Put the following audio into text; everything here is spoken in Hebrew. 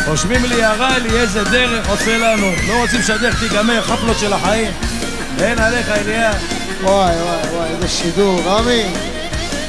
רושמים לי הרע לי איזה דרך עושה לנו. לא רוצים שהדרך תיגמר, חפלות של החיים. אין עליך אליה. וואי וואי וואי, איזה שידור, רמי.